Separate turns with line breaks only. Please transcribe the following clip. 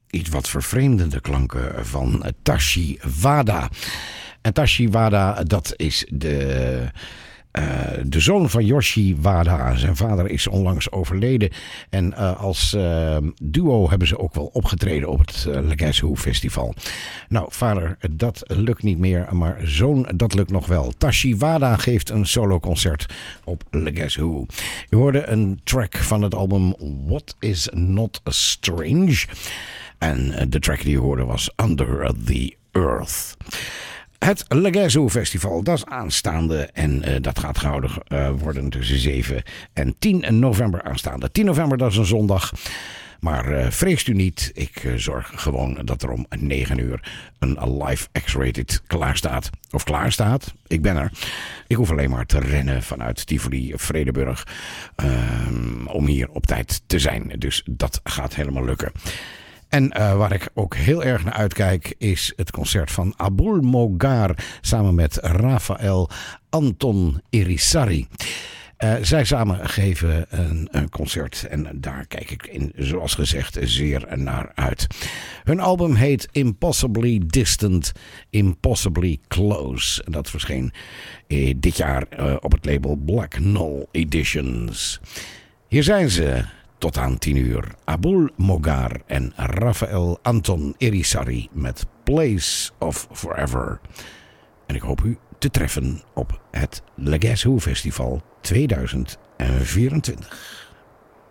iets wat vervreemdende klanken van Tashi Wada. En Tashi Wada, dat is de zoon van Yoshi Wada. Zijn vader is onlangs overleden. En als duo hebben ze ook wel opgetreden op het Le Guess Who Festival. Nou, vader, dat lukt niet meer. Maar zoon, dat lukt nog wel. Tashi Wada geeft een soloconcert op Le Guess Who. Je hoorde een track van het album What Is Not Strange. En de track die je hoorde was Under the Earth. Het Le Guess Who Festival, dat is aanstaande en dat gaat gehouden worden tussen 7 en 10 november aanstaande. 10 november, dat is een zondag. Maar vreest u niet, ik zorg gewoon dat er om 9 uur een live X-rated klaarstaat. Ik ben er. Ik hoef alleen maar te rennen vanuit Tivoli Vredenburg om hier op tijd te zijn. Dus dat gaat helemaal lukken. En waar ik ook heel erg naar uitkijk is het concert van Abul Mogar samen met Rafael Anton Irisari. Zij samen geven een concert en daar kijk ik zoals gezegd zeer naar uit. Hun album heet Impossibly Distant, Impossibly Close. En dat verscheen dit jaar op het label Black Knoll Editions. Hier zijn ze. Tot aan 10 uur. Abul Mogar en Rafael Anton Irisari met Place of Forever. En ik hoop u te treffen op het Le Guess Who Festival 2024.